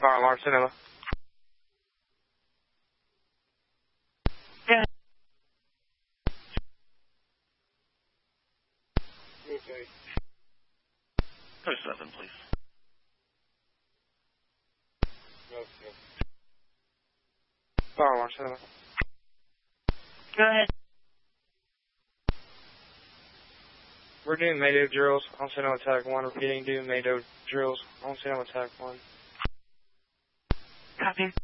Fire alarm, Sonoma. Go ahead. Okay. 07, please. Okay. Fire alarm, Sonoma. Go ahead. We're doing Maydo drills on Sonoma Attack 1. Repeating, doing Maydo drills on Sonoma Attack 1. Copy.